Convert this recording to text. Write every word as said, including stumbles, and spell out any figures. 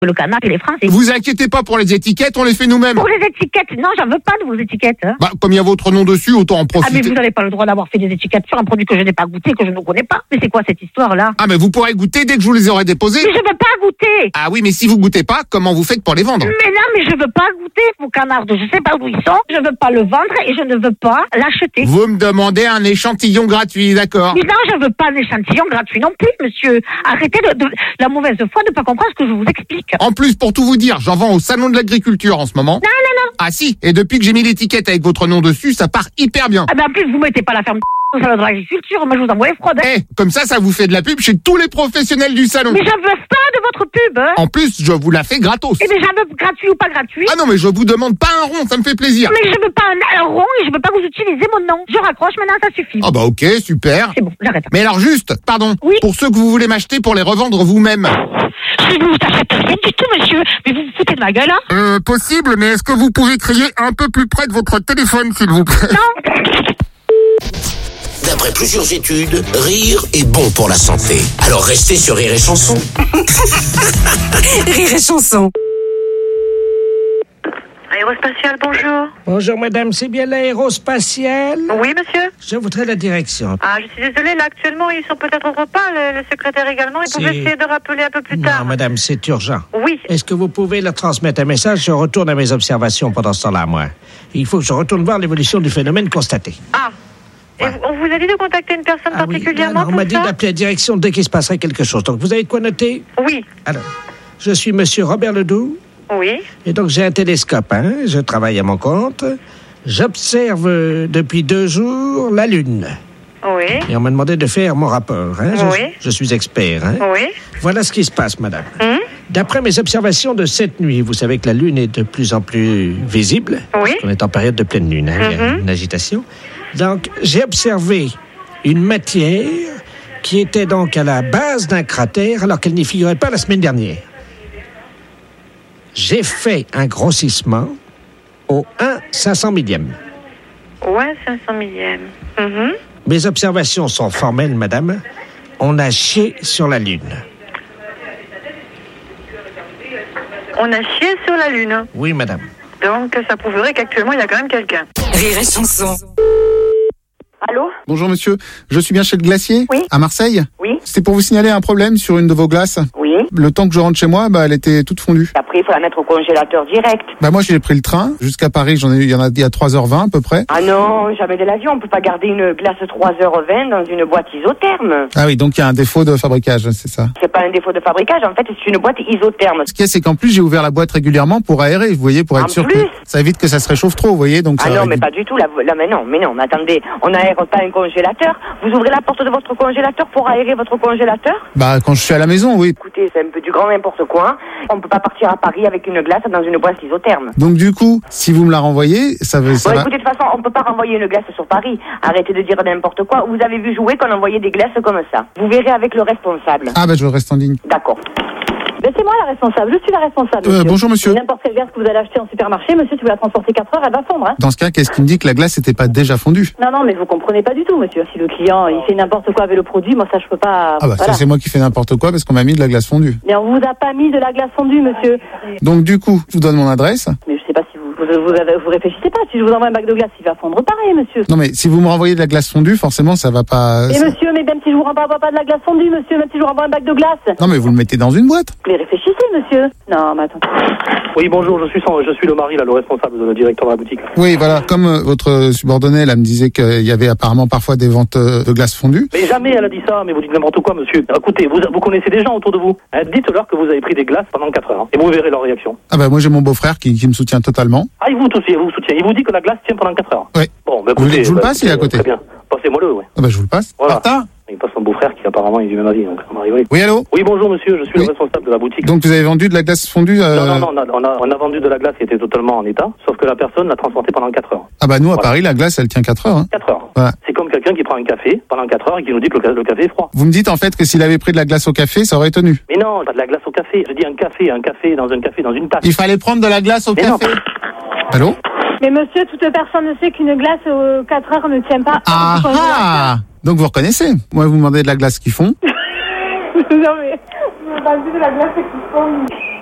Le canard, il est français. Vous inquiétez pas pour les étiquettes, on les fait nous-mêmes. Pour les étiquettes, non, j'en veux pas de vos étiquettes. Hein. Bah, comme il y a votre nom dessus, autant en Ah, profiter. mais vous n'avez pas le droit d'avoir fait des étiquettes sur un produit que je n'ai pas goûté, que je ne connais pas. Mais c'est quoi cette histoire-là? Ah, mais vous pourrez goûter dès que je vous les aurai déposés. Mais je veux pas goûter. Ah oui, mais si vous goûtez pas, comment vous faites pour les vendre? Mais non, mais je veux pas goûter vos canards de je sais pas d'où ils sont. Je veux pas le vendre et je ne veux pas l'acheter. Vous me demandez un échantillon gratuit, d'accord? Mais non, je veux pas un échantillon gratuit non plus, monsieur. Arrêtez de, de la mauvaise foi de pas comprendre ce que je vous explique. En plus, pour tout vous dire, j'en vends au salon de l'agriculture en ce moment. Non, non, non. Ah si, et depuis que j'ai mis l'étiquette avec votre nom dessus, ça part hyper bien. Ah ben en plus, vous mettez pas la ferme au salon de l'agriculture. Moi, je vous envoie les fraudes. Eh, comme ça, ça vous fait de la pub chez tous les professionnels du salon. Mais j'en veux pas de votre pub, hein. En plus, je vous la fais gratos. Eh bien, j'en veux gratuit ou pas gratuit. Ah non, mais je vous demande pas un rond, ça me fait plaisir. Mais je veux pas un, un rond et je veux pas que vous utilisez mon nom. Je raccroche maintenant, ça suffit. Ah bah ok, super. C'est bon, j'arrête. Mais alors juste, pardon, Oui. pour ceux que vous voulez m'acheter pour les revendre vous-même. Je ne vous achète rien du tout, monsieur. Mais vous vous foutez de ma gueule, hein. Euh, possible, mais est-ce que vous pouvez crier un peu plus près de votre téléphone, s'il vous plaît? Non. D'après plusieurs études, rire est bon pour la santé. Alors restez sur Rire et Chanson. Rire et Chanson. Aérospatiale, bonjour. Bonjour madame, c'est bien l'aérospatiale? Oui, monsieur. Je voudrais la direction. Ah, je suis désolée, là, actuellement, ils sont peut-être au repas, le, le secrétaire également. Ils C'est- pouvaient essayer de rappeler un peu plus Non tard. madame, c'est urgent. Oui. Est-ce que vous pouvez leur transmettre un message? Je retourne à mes observations pendant ce temps-là, moi. Il faut que je retourne voir l'évolution du phénomène constaté. Ah. Et Ouais. vous- on vous a dit de contacter une personne Ah oui, particulièrement alors, on pour m'a dit ça? d'appeler la direction dès qu'il se passerait quelque chose. Donc vous avez de quoi noter? Oui. Alors, je suis monsieur Robert Ledoux. Oui. Et donc, j'ai un télescope, hein. Je travaille à mon compte. J'observe euh, depuis deux jours la Lune. Oui. Et on m'a demandé de faire mon rapport, hein. Je, Oui. je suis expert, hein. Oui. Voilà ce qui se passe, madame. Hum? D'après mes observations de cette nuit, vous savez que la Lune est de plus en plus visible. Oui. On est en période de pleine Lune, hein. Il y a Mhm. une agitation. Donc, j'ai observé une matière qui était donc à la base d'un cratère alors qu'elle n'y figurait pas la semaine dernière. J'ai fait un grossissement au un cinq cent millième. Ouais, cinq cent millième. Mhm. Mes observations sont formelles, madame. On a chié sur la Lune. On a chié sur la Lune. Oui, madame. Donc, ça prouverait qu'actuellement, il y a quand même quelqu'un. Rire et Chanson. Allô? Bonjour monsieur, je suis bien chez le glacier? Oui. À Marseille? Oui. C'était pour vous signaler un problème sur une de vos glaces. Oui. Le temps que je rentre chez moi, bah, elle était toute fondue. Après, il faut la mettre au congélateur direct. Bah, moi, j'ai pris le train. Jusqu'à Paris, j'en ai eu, il y en a, il y a trois heures vingt à peu près. Ah non, jamais de l'avion. On peut pas garder une glace trois heures vingt dans une boîte isotherme. Ah oui, donc il y a un défaut de fabriquage, c'est ça. C'est pas un défaut de fabricage. En fait, c'est une boîte isotherme. Ce qu'il y a, c'est qu'en plus, j'ai ouvert la boîte régulièrement pour aérer, vous voyez, pour être En sûr plus que ça évite que ça se réchauffe trop, vous voyez. Donc Ah ça non, mais régule. pas du tout. Là, là, mais non, mais non. Mais attendez, on n'aère pas un congélateur. Vous ouvrez la porte de votre congélateur pour aérer votre congélateur? Bah, quand je suis à la maison, oui. Écoutez, c'est un peu du grand n'importe quoi. On peut pas partir à Paris avec une glace dans une boîte isotherme. Donc du coup, si vous me la renvoyez, ça, veut, ça Bon, va. écoutez, de toute façon, on peut pas renvoyer une glace sur Paris. Arrêtez de dire n'importe quoi. Vous avez vu jouer qu'on envoyait des glaces comme ça. Vous verrez avec le responsable. Ah bah je reste en ligne. D'accord. Ben c'est moi la responsable, je suis la responsable. Euh, bonjour, monsieur. N'importe quelle glace que vous allez acheter en supermarché, monsieur, si vous la transportez quatre heures, elle va fondre. Hein. Dans ce cas, qu'est-ce qui me dit que la glace n'était pas déjà fondue? Non, non, mais vous comprenez pas du tout, monsieur. Si le client il fait n'importe quoi avec le produit, moi ça je peux pas. Ah bah voilà. ça c'est moi qui fais n'importe quoi parce qu'on m'a mis de la glace fondue. Mais on vous a pas mis de la glace fondue, monsieur. Donc du coup, je vous donne mon adresse. Mais je sais pas si vous vous, vous, avez- vous réfléchissez pas. Si je vous envoie un bac de glace, il va fondre pareil, monsieur. Non mais si vous me renvoyez de la glace fondue, forcément ça va pas. Mais monsieur, mais même si je vous renvoie pas de la glace fondue, monsieur, même si je vous renvoie un bac de glace. Non mais vous le mettez dans une boîte. Mais réfléchissez, monsieur. Non, mais attends. Oui, bonjour, je suis, son- je suis le mari, là, le responsable, le directeur de la boutique. Oui, voilà. Comme euh, votre subordonnée là me disait qu'il y avait apparemment parfois des ventes euh, de glace fondue. Mais jamais elle a dit ça, mais vous dites n'importe quoi, monsieur. Écoutez, vous, vous connaissez des gens autour de vous. Hein, dites-leur que vous avez pris des glaces pendant quatre heures, hein, et vous verrez leur réaction. Ah bah moi j'ai mon beau-frère qui, qui me soutient totalement. Ah, il vous, aussi, il vous soutient. Il vous dit que la glace tient pendant quatre heures. Oui. Bon, bah Vous voulez écoutez. que je vous le bah, passe, il est à côté. Très bien. Passez-moi-le, ouais. Ah bah je vous le passe. Voilà. Martin. Il passe son beau-frère qui apparemment est du même avis, donc ça m'arrive. Oui, allô. Oui, bonjour, monsieur, je suis Oui. le responsable de la boutique. Donc vous avez vendu de la glace fondue euh... Non, non, non, on a, on, a, on a vendu de la glace qui était totalement en état, sauf que la personne l'a transportée pendant quatre heures. Ah bah nous à Voilà. Paris la glace elle tient quatre heures. Hein. quatre heures. Voilà. C'est comme quelqu'un qui prend un café pendant quatre heures et qui nous dit que le, ca- le café est froid. Vous me dites en fait que s'il avait pris de la glace au café, ça aurait tenu. Mais non, pas de la glace au café. Je dis un café, un café dans un café, dans une tasse. Il fallait prendre de la glace au Mais non. café. Allô. Mais monsieur, toute personne ne sait qu'une glace aux quatre heures ne tient pas. Ah ah. Donc vous reconnaissez. Moi vous me demandez de la glace qu'ils font. Non mais, on va de la glace qui fond.